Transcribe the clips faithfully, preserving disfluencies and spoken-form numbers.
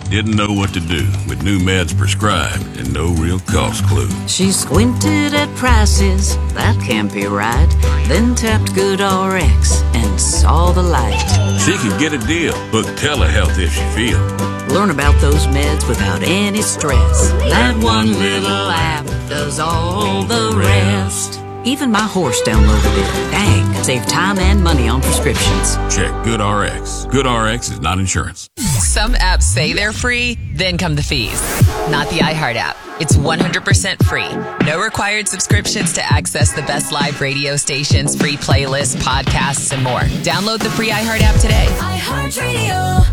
didn't know what to do with new meds prescribed and no real cost clue. She squinted at prices, that can't be right. Then tapped GoodRx and saw the light. She could get a deal, book telehealth if she feels. Learn about those meds without any stress. That one little app does all the rest. Even my horse downloaded it. Dang, save time and money on prescriptions. Check GoodRx. GoodRx is not insurance. Some apps say they're free, then come the fees. Not the iHeart app. It's one hundred percent free. No required subscriptions to access the best live radio stations, free playlists, podcasts, and more. Download the free iHeart app today. iHeartRadio.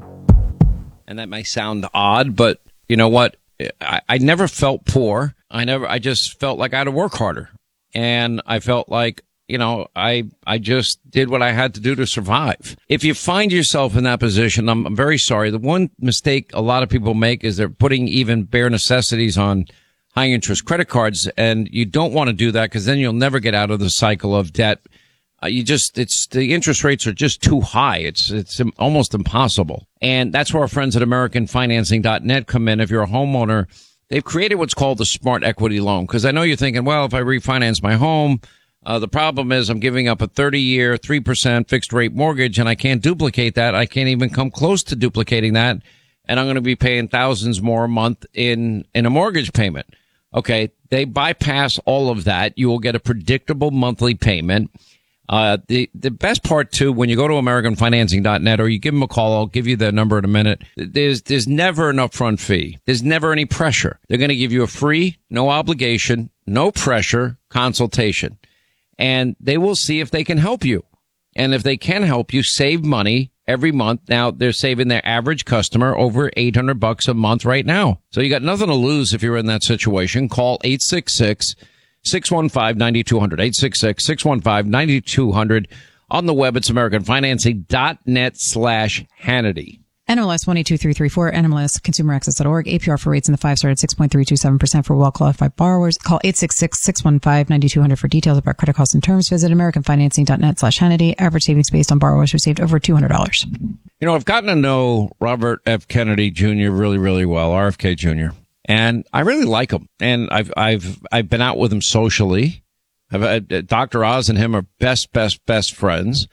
And that may sound odd, but you know what? I, I never felt poor. I never, I just felt like I had to work harder. And I felt like, you know, I, I just did what I had to do to survive. If you find yourself in that position, I'm, I'm very sorry. The one mistake a lot of people make is they're putting even bare necessities on high interest credit cards. And you don't want to do that because then you'll never get out of the cycle of debt. Uh, you just, it's, the interest rates are just too high. It's, it's almost impossible. And that's where our friends at American Financing dot net come in. If you're a homeowner, they've created what's called the Smart Equity Loan. Because I know you're thinking, well, if I refinance my home, uh, the problem is I'm giving up a thirty year, three percent fixed rate mortgage and I can't duplicate that. I can't even come close to duplicating that. And I'm going to be paying thousands more a month in, in a mortgage payment. Okay. They bypass all of that. You will get a predictable monthly payment. Uh, the, the best part too, when you go to American Financing dot net or you give them a call, I'll give you the number in a minute. There's, there's never an upfront fee. There's never any pressure. They're going to give you a free, no obligation, no pressure consultation. And they will see if they can help you. And if they can help you save money every month. Now they're saving their average customer over eight hundred bucks a month right now. So you got nothing to lose if you're in that situation. Call eight six six, six one five, nine two zero zero, eight six six, six one five, nine two zero zero. On the web, it's American Financing dot net slash Hannity. N M L S one eight two three three four, N M L S consumer access dot org. A P R for rates in the five star at six point three two seven percent for well-qualified borrowers. Call eight six six, six one five, nine two zero zero for details about credit costs and terms. Visit American Financing dot net slash Hannity. Average savings based on borrowers who saved over two hundred dollars. You know, I've gotten to know Robert F. Kennedy Junior really, really well, R F K Junior And I really like him. And I've, I've, I've been out with him socially. I've had, Doctor Oz and him are best, best, best friends.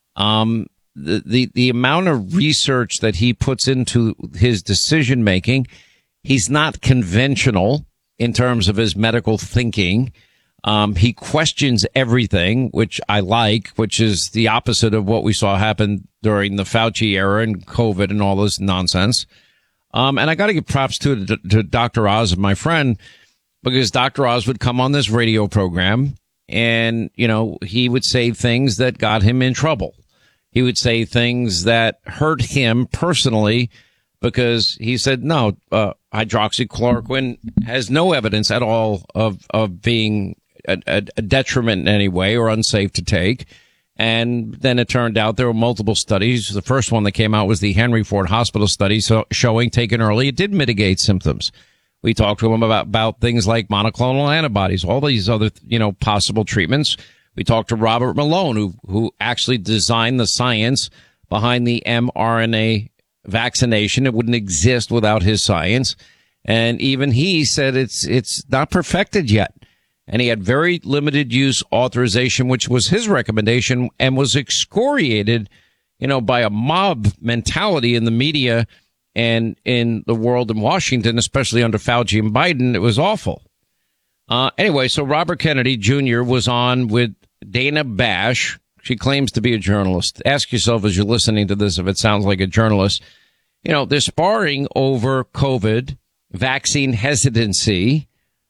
Um, the, the, the amount of research that he puts into his decision making, he's not conventional in terms of his medical thinking. Um, he questions everything, which I like, which is the opposite of what we saw happen during the Fauci era and COVID and all this nonsense. Um, and I got to give props to, to, to Doctor Oz, my friend, because Doctor Oz would come on this radio program and, you know, he would say things that got him in trouble. He would say things that hurt him personally because he said, no, uh, hydroxychloroquine has no evidence at all of, of being a, a, a detriment in any way or unsafe to take. And then it turned out there were multiple studies. The first one that came out was the Henry Ford Hospital study so showing taken early, it did mitigate symptoms. We talked to him about, about things like monoclonal antibodies, all these other, you know, possible treatments. We talked to Robert Malone, who, who actually designed the science behind the mRNA vaccination. It wouldn't exist without his science. And even he said it's, it's not perfected yet. And he had very limited use authorization, which was his recommendation and was excoriated, you know, by a mob mentality in the media and in the world in Washington, especially under Fauci and Biden. It was awful. Uh, anyway, so Robert Kennedy Junior was on with Dana Bash. She claims to be a journalist. Ask yourself as you're listening to this if it sounds like a journalist. You know, they're sparring over COVID, vaccine hesitancy,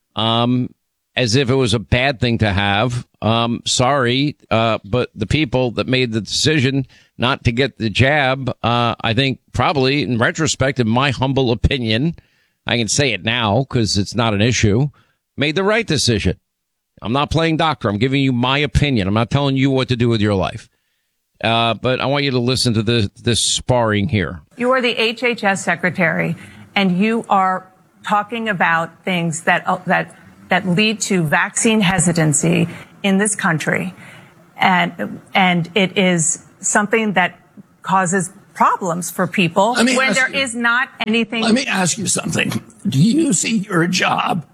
um, as if it was a bad thing to have. Um, sorry, uh, but the people that made the decision not to get the jab, uh, I think probably in retrospect, in my humble opinion, I can say it now because it's not an issue, made the right decision. I'm not playing doctor. I'm giving you my opinion. I'm not telling you what to do with your life. Uh, but I want you to listen to this, this sparring here. You are the H H S secretary, and you are talking about things that, uh, that, that lead to vaccine hesitancy in this country. And, and it is something that causes problems for people Let me when ask there you- is not anything. Let me ask you something. Do you see your job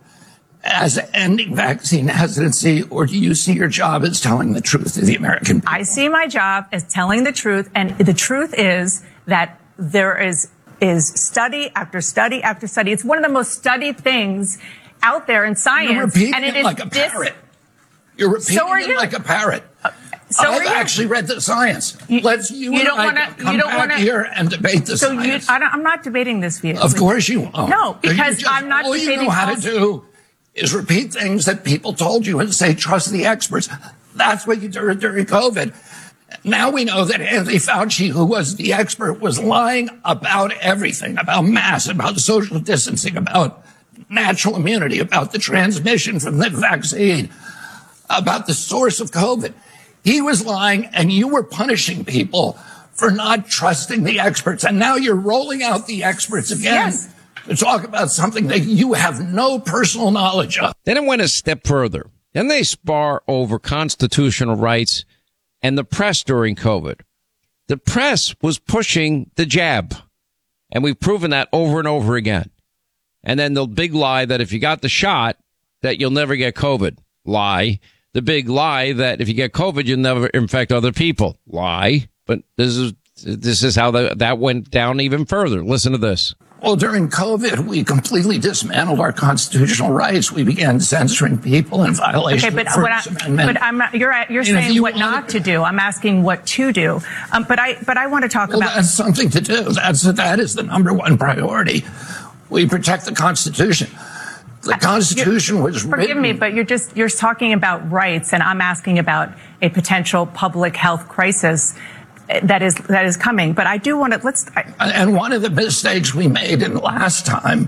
as ending vaccine hesitancy, or do you see your job as telling the truth to the American people? I see my job as telling the truth, and the truth is that there is is study after study after study. It's one of the most studied things out there in science. You're repeating and it it is like a dis- parrot. You're repeating So are it you. like a parrot. So I've are you. actually read the science. You- Let's you, you and don't I wanna- come you don't back wanna- here and debate the So you, science. I don't, I'm not debating this view. Of course you won't. No, You because just- I'm not all you debating know how to false- do is repeat things that people told you and say, trust the experts. That's what you did during COVID. Now we know that Anthony Fauci, who was the expert, was lying about everything, about masks, about social distancing, about natural immunity, about the transmission from the vaccine, about the source of COVID. He was lying, and you were punishing people for not trusting the experts. And now you're rolling out the experts again Yes. to talk about something that you have no personal knowledge of. Then it went a step further. Then they spar over constitutional rights and the press during COVID. The press was pushing the jab, and we've proven that over and over again. And then the big lie that if you got the shot, that you'll never get COVID. Lie. The big lie that if you get COVID, you'll never infect other people. Lie. But this is this is how the, that went down even further. Listen to this. Well, during COVID, we completely dismantled our constitutional rights. We began censoring people in violation Okay, but of the what I, First Amendment. but I'm not, you're you're And if saying you what wanna- not to do. I'm asking what to do. Um, but I but I want to talk Well, about. that's something to do. That's that is the number one priority. We protect the Constitution. The Constitution You're- was Forgive written. me, but you're just you're talking about rights, and I'm asking about a potential public health crisis that is that is coming. But I do want to let's. I, And one of the mistakes we made in the last time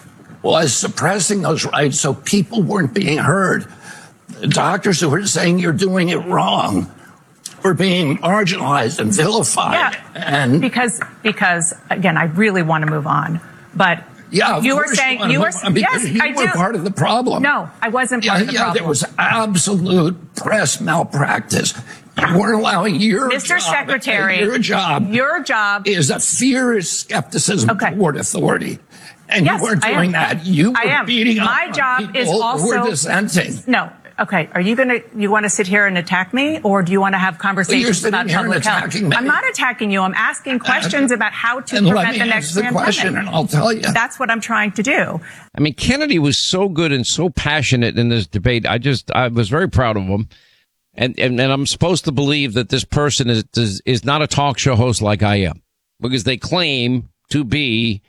was suppressing those rights so people weren't being heard. The doctors who were saying you're doing it wrong were being marginalized and vilified. yeah, And because because again, I really want to move on, but. yeah, of you were course saying wanna you were move on because yes, you I were do. part of the problem. No, I wasn't part Yeah, of the yeah, problem. there was absolute press malpractice. You weren't allowing your Mister job, Secretary, your job, your job is a fierce skepticism Okay. toward authority, and Yes, you weren't I am. doing that. You were I am. beating up My on job people is who also were dissenting. No. Okay. Are you going to, you want to sit here and attack me, or do you want to have conversations sitting about here and public health? attacking me. I'm not attacking you. I'm asking questions about how to And let prevent me the next answer the pandemic. question, and I'll tell you. That's what I'm trying to do. I mean, Kennedy was so good and so passionate in this debate. I just, I was very proud of him. And, and, and I'm supposed to believe that this person is, is, is not a talk show host like I am, because they claim to be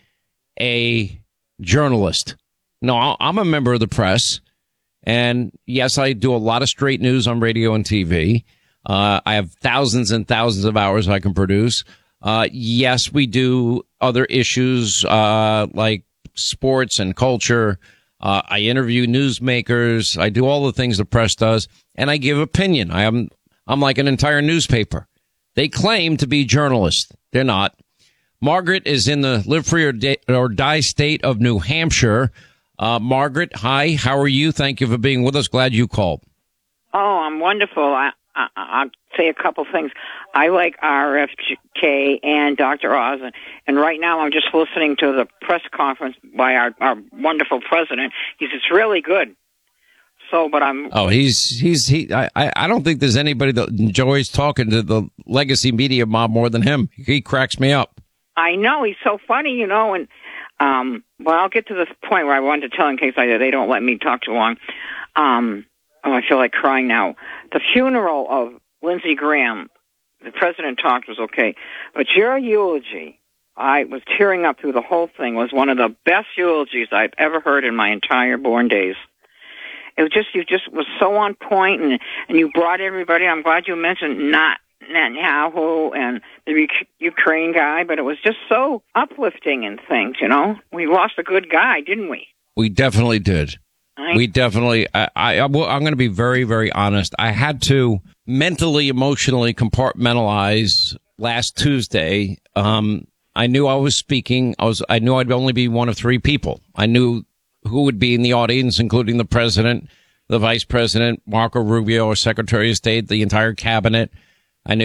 a journalist. No, I'm a member of the press. And yes, I do a lot of straight news on radio and T V. Uh, I have thousands and thousands of hours I can produce. Uh, yes, we do other issues, uh, like sports and culture. Uh, I interview newsmakers. I do all the things the press does, and I give opinion. I am, I'm like an entire newspaper. They claim to be journalists. They're not. Margaret is in the live free or, di- or die state of New Hampshire. Uh, Margaret, hi. How are you? Thank you for being with us. Glad you called. Oh, I'm wonderful. I, I, I'll say a couple things. I like R F K and Doctor Oz, and, and right now I'm just listening to the press conference by our, our wonderful president. He's it's really good. So, but I'm. Oh, he's he's he. I I don't think there's anybody that enjoys talking to the legacy media mob more than him. He cracks me up. I know he's so funny, you know, and um. Well, I'll get to this point where I wanted to tell in case I they don't let me talk too long. Um. Oh, I feel like crying now. The funeral of Lindsey Graham, the president talked was okay, but your eulogy, I was tearing up through the whole thing, was one of the best eulogies I've ever heard in my entire born days. It was just, you just was so on point, and, and you brought everybody. I'm glad you mentioned not Netanyahu and the Ukraine guy, but it was just so uplifting and things, you know. We lost a good guy, didn't we? We definitely did. I, We definitely, I, I, I'm going to be very, very honest. I had to mentally, emotionally compartmentalize last Tuesday. Um, I knew I was speaking. I was, I knew I'd only be one of three people. I knew who would be in the audience, including the president, the vice president, Marco Rubio, our Secretary of State, the entire cabinet. I knew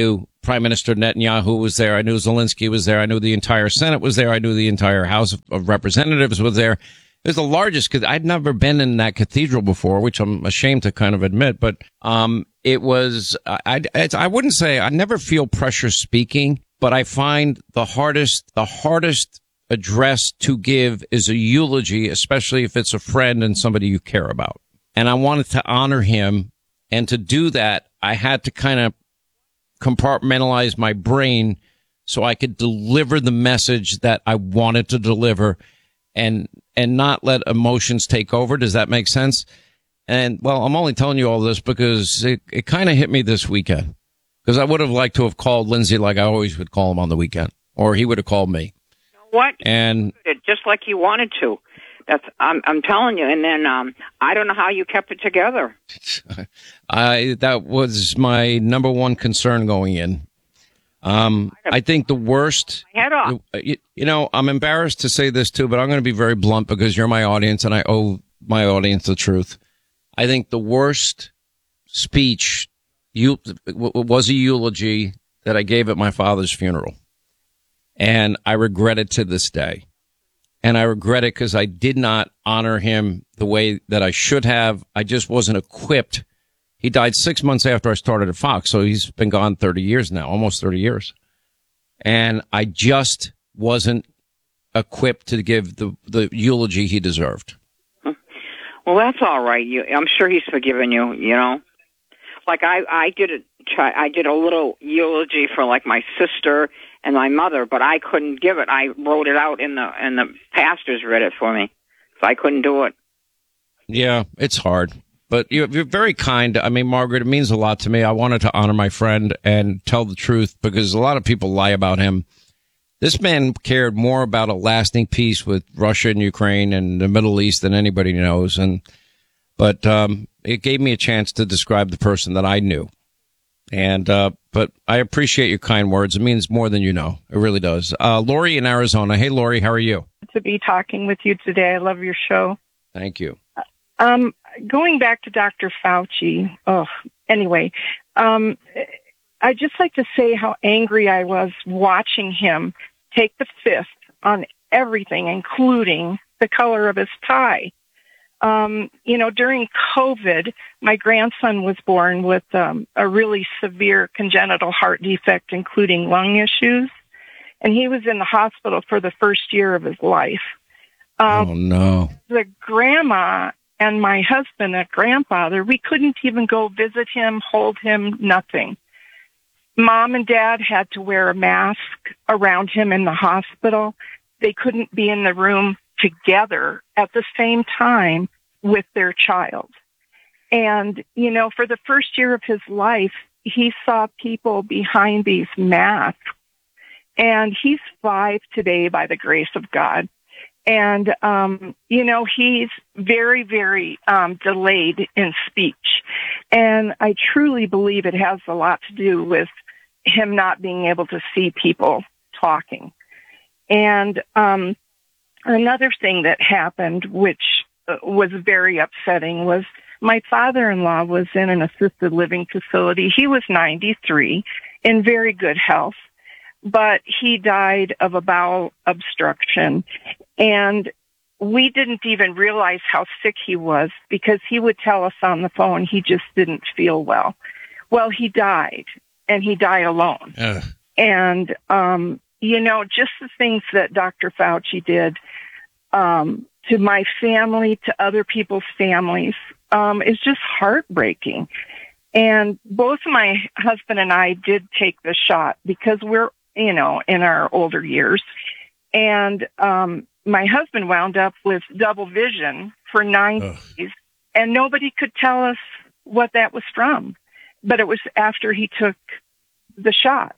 Prime Minister Netanyahu was there. I knew Zelensky was there. I knew the entire Senate was there. I knew the entire House of, of Representatives was there. It was the largest, because I'd never been in that cathedral before, which I'm ashamed to kind of admit. But um, it was, I, I, I wouldn't say, I never feel pressure speaking, but I find the hardest, the hardest address to give is a eulogy, especially if it's a friend and somebody you care about. And I wanted to honor him. And to do that, I had to kind of compartmentalize my brain so I could deliver the message that I wanted to deliver and and not let emotions take over. Does that make sense? And, well, I'm only telling you all this because it, it kind of hit me this weekend, because I would have liked to have called Lindsay like I always would call him on the weekend, or he would have called me. What? And just like you wanted to. That's I'm I'm telling you. And then um, I don't know how you kept it together. I that was my number one concern going in. Um, I think the worst. Head off. You, you know, I'm embarrassed to say this too, but I'm going to be very blunt because you're my audience and I owe my audience the truth. I think the worst speech you was a eulogy that I gave at my father's funeral, and I regret it to this day. And I regret it because I did not honor him the way that I should have. I just wasn't equipped. He died six months after I started at Fox, so he's been gone thirty years now, almost thirty years. And I just wasn't equipped to give the, the eulogy he deserved. Well, that's all right. You, I'm sure he's forgiven you, you know. Like I, I did a, I did a little eulogy for like my sister and my mother, but I couldn't give it. I wrote it out in the, and the pastors read it for me, so I couldn't do it. Yeah, it's hard, but you're, you're very kind. I mean, Margaret, it means a lot to me. I wanted to honor my friend and tell the truth because a lot of people lie about him. This man cared more about a lasting peace with Russia and Ukraine and the Middle East than anybody knows. And, but, um, it gave me a chance to describe the person that I knew. And, uh, but I appreciate your kind words. It means more than you know. It really does. Uh, Lori in Arizona. Hey, Lori, how are you? To be talking with you today. I love your show. Thank you. Um, going back to Doctor Fauci. Oh, anyway, um, I'd just like to say how angry I was watching him take the fifth on everything, including the color of his tie. Um, you know, during COVID, my grandson was born with um, a really severe congenital heart defect, including lung issues, and he was in the hospital for the first year of his life. Um, oh, no. The grandma and my husband, that grandfather, we couldn't even go visit him, hold him, nothing. Mom and Dad had to wear a mask around him in the hospital. They couldn't be in the room together at the same time with their child. And, you know, for the first year of his life, he saw people behind these masks. And he's five today by the grace of God. And, um, you know, he's very, very um, delayed in speech. And I truly believe it has a lot to do with him not being able to see people talking. And um, another thing that happened, which was very upsetting, was my father-in-law was in an assisted living facility. He was ninety-three, in very good health, but he died of a bowel obstruction. And we didn't even realize how sick he was because he would tell us on the phone he just didn't feel well. Well, he died, and he died alone. Ugh. And, um, you know, just the things that Doctor Fauci did um, to my family, to other people's families, um, is just heartbreaking. And both my husband and I did take the shot because we're, you know, in our older years. And um, my husband wound up with double vision for nine Ugh. days, and nobody could tell us what that was from. But it was after he took the shot.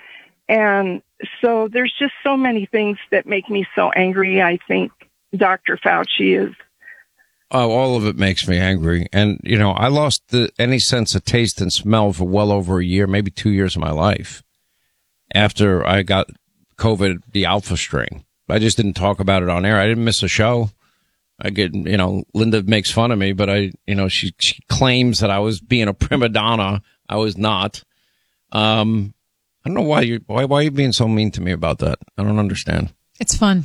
And so there's just so many things that make me so angry. I think Doctor Fauci is. Oh, all of it makes me angry. And, you know, I lost the, any sense of taste and smell for well over a year, maybe two years of my life after I got COVID, the alpha strain. I just didn't talk about it on air. I didn't miss a show. I get, you know, Linda makes fun of me, but I, you know, she, she claims that I was being a prima donna. I was not. Um, I don't know why you why why are you being so mean to me about that. I don't understand. It's fun.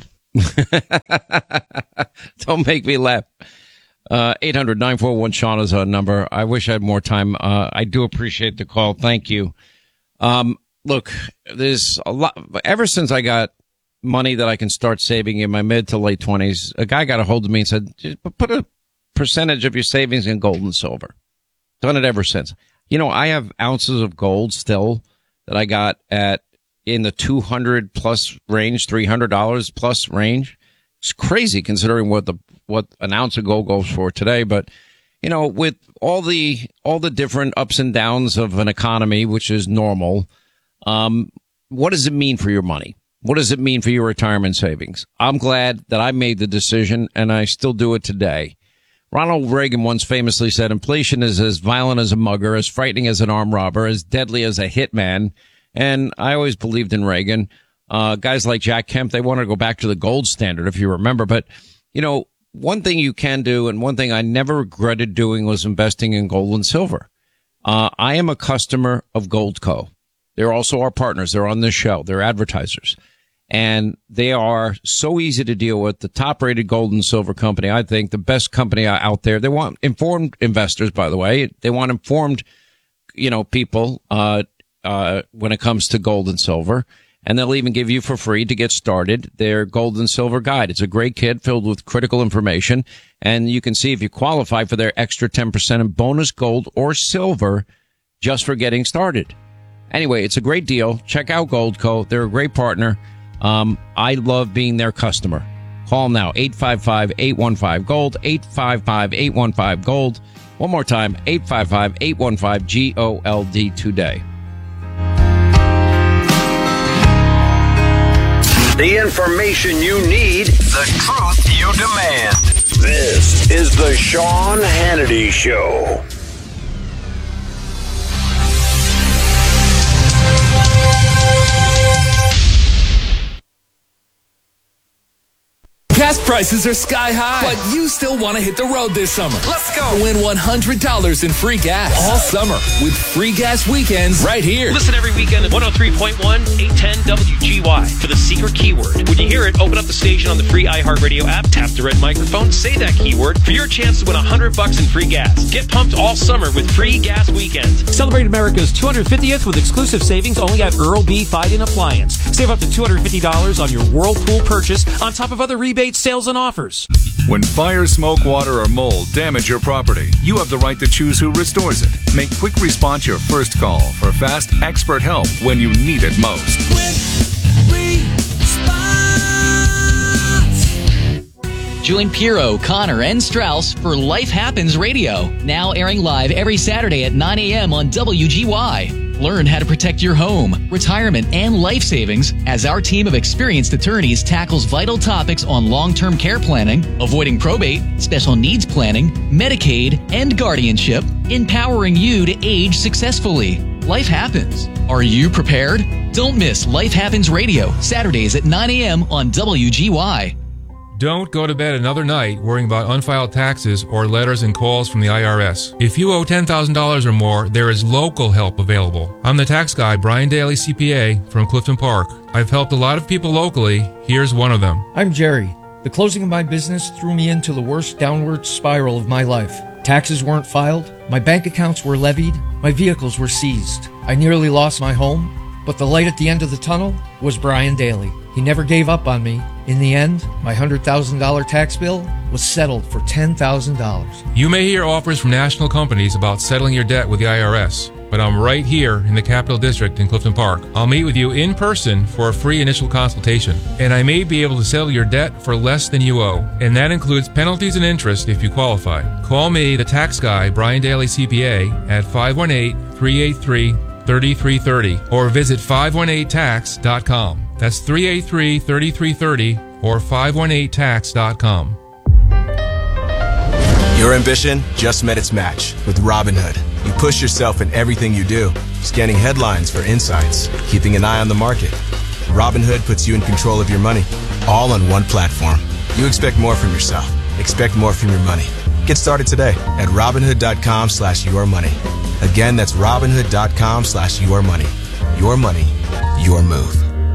Don't make me laugh. Uh, eight hundred nine four one Sean is our number. I wish I had more time. Uh, I do appreciate the call. Thank you. Um, look, there's a lot. Ever since I got money that I can start saving in my mid to late twenties, a guy got a hold of me and said, just put a percentage of your savings in gold and silver. Done it ever since. You know, I have ounces of gold still that I got at in the two hundred plus range, three hundred dollars plus range. It's crazy considering what the what an ounce of gold goes for today. But, you know, with all the all the different ups and downs of an economy, which is normal, um, what does it mean for your money? What does it mean for your retirement savings? I'm glad that I made the decision, and I still do it today. Ronald Reagan once famously said, inflation is as violent as a mugger, as frightening as an armed robber, as deadly as a hitman. And I always believed in Reagan. Uh, guys like Jack Kemp, they wanted to go back to the gold standard, if you remember. But, you know, one thing you can do, and one thing I never regretted doing, was investing in gold and silver. Uh, I am a customer of Goldco. They're also our partners. They're on this show. They're advertisers. And they are so easy to deal with. The top-rated gold and silver company, I think, the best company out there. They want informed investors, by the way. They want informed, you know, people uh, uh, when it comes to gold and silver. And they'll even give you for free to get started their gold and silver guide. It's a great kit filled with critical information. And you can see if you qualify for their extra ten percent in bonus gold or silver just for getting started. Anyway, it's a great deal. Check out Goldco. They're a great partner. Um, I love being their customer. Call them now, eight five five, eight one five, GOLD, eight five five, eight one five, GOLD. One more time, eight five five, eight one five, G O L D today. The information you need, the truth you demand. This is the Sean Hannity Show. Gas prices are sky high, but you still want to hit the road this summer. Let's go. Win one hundred dollars in free gas all summer with free gas weekends right here. Listen every weekend at one oh three point one, eight ten W G Y for the secret keyword. When you hear it, open up the station on the free iHeartRadio app, tap the red microphone, say that keyword for your chance to win one hundred bucks in free gas. Get pumped all summer with free gas weekends. Celebrate America's two hundred fiftieth with exclusive savings only at Earl B. Fiden Appliance. Save up to two hundred fifty dollars on your Whirlpool purchase on top of other rebates, sales, and offers. When fire, smoke, water, or mold damage your property, you have the right to choose who restores it. Make Quick Response your first call for fast, expert help when you need it most. Join Piero, Connor, and Strauss for Life Happens Radio, now airing live every Saturday at nine a.m. on W G Y. Learn how to protect your home, retirement, and life savings as our team of experienced attorneys tackles vital topics on long-term care planning, avoiding probate, special needs planning, Medicaid, and guardianship, empowering you to age successfully. Life happens. Are you prepared? Don't miss Life Happens Radio, Saturdays at nine a.m. on W G Y. Don't go to bed another night worrying about unfiled taxes or letters and calls from the I R S. If you owe ten thousand dollars or more, there is local help available. I'm the tax guy, Brian Daly, C P A, from Clifton Park. I've helped a lot of people locally. Here's one of them. I'm Jerry. The closing of my business threw me into the worst downward spiral of my life. Taxes weren't filed, my bank accounts were levied, my vehicles were seized. I nearly lost my home, but the light at the end of the tunnel was Brian Daly. He never gave up on me. In the end, my one hundred thousand dollars tax bill was settled for ten thousand dollars. You may hear offers from national companies about settling your debt with the I R S, but I'm right here in the Capital District in Clifton Park. I'll meet with you in person for a free initial consultation, and I may be able to settle your debt for less than you owe, and that includes penalties and interest if you qualify. Call me, the tax guy, Brian Daly, C P A, at five one eight, three eight three, three three three zero or visit five one eight tax dot com. That's three eight three, three three three zero or five one eight tax dot com. Your ambition just met its match with Robinhood. You push yourself in everything you do, scanning headlines for insights, keeping an eye on the market. Robinhood puts you in control of your money, all on one platform. You expect more from yourself. Expect more from your money. Get started today at Robinhood dot com slash your money. Again, that's Robinhood dot com slash your money. Your money, your move.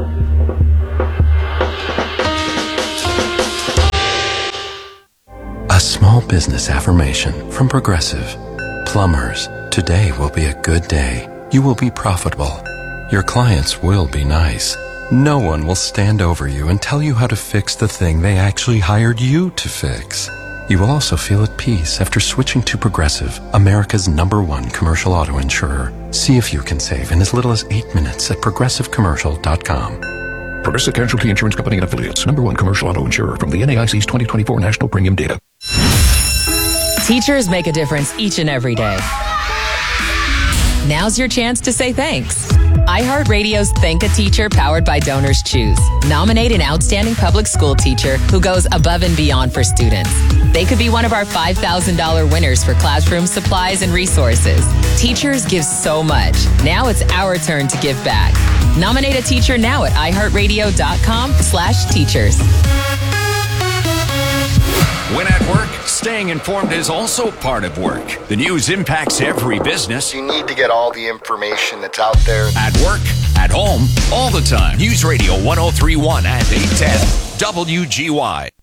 A small business affirmation from Progressive. Plumbers, today will be a good day. You will be profitable. Your clients will be nice. No one will stand over you and tell you how to fix the thing they actually hired you to fix. You will also feel at peace after switching to Progressive, America's number one commercial auto insurer. See if you can save in as little as eight minutes at progressive commercial dot com. Progressive Casualty Insurance Company and Affiliates. Number one commercial auto insurer from the N A I C's twenty twenty-four National Premium Data. Teachers make a difference each and every day. Now's your chance to say thanks. iHeartRadio's Thank a Teacher, powered by Donors Choose. Nominate an outstanding public school teacher who goes above and beyond for students. They could be one of our five thousand dollars winners for classroom supplies and resources. Teachers give so much. Now it's our turn to give back. Nominate a teacher now at iHeartRadio.com slash teachers. When at work, staying informed is also part of work. The news impacts every business. You need to get all the information that's out there. At work, at home, all the time. News Radio one oh three point one at eight ten W G Y.